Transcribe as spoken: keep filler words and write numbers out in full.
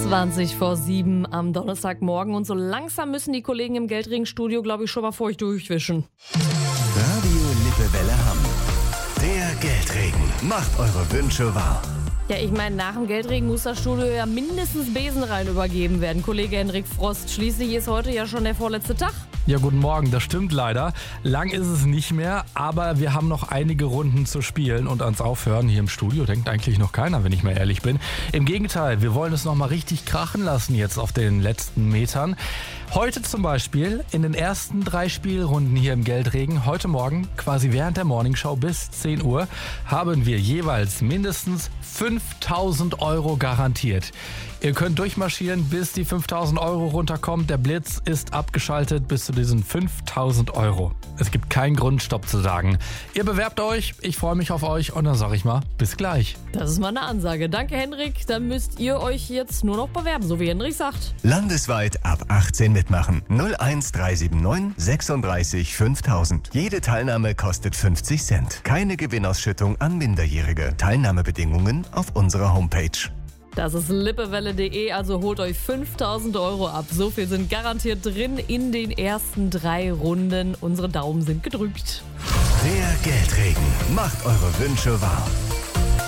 zwanzig vor sieben am Donnerstagmorgen und so langsam müssen die Kollegen im Geldring-Studio, glaube ich, schon mal feucht durchwischen. Radio Lippewelle Hamm. Der Geldregen macht eure Wünsche wahr. Ja, ich meine, nach dem Geldregen muss das Studio ja mindestens Besenrein übergeben werden. Kollege Henrik Frost, schließlich ist heute ja schon der vorletzte Tag. Ja, guten Morgen, das stimmt leider. Lang ist es nicht mehr, aber wir haben noch einige Runden zu spielen und ans Aufhören hier im Studio denkt eigentlich noch keiner, wenn ich mal ehrlich bin. Im Gegenteil, wir wollen es noch mal richtig krachen lassen jetzt auf den letzten Metern. Heute zum Beispiel in den ersten drei Spielrunden hier im Geldregen, heute Morgen quasi während der Morningshow bis zehn Uhr, haben wir jeweils mindestens fünftausend Euro garantiert. Ihr könnt durchmarschieren, bis die fünftausend Euro runterkommt. Der Blitz ist abgeschaltet bis zu diesen fünftausend Euro. Es gibt keinen Grund, Stopp zu sagen. Ihr bewerbt euch, ich freue mich auf euch und dann sage ich mal, bis gleich. Das ist mal eine Ansage. Danke, Henrik. Dann müsst ihr euch jetzt nur noch bewerben, so wie Henrik sagt. Landesweit ab achtzehn mitmachen. null eins drei sieben neun sechsunddreißig fünftausend. Jede Teilnahme kostet fünfzig Cent. Keine Gewinnausschüttung an Minderjährige. Teilnahmebedingungen auf unserer Homepage. Das ist lippewelle punkt de, also holt euch fünftausend Euro ab. So viel sind garantiert drin in den ersten drei Runden. Unsere Daumen sind gedrückt. Der Geldregen macht eure Wünsche wahr.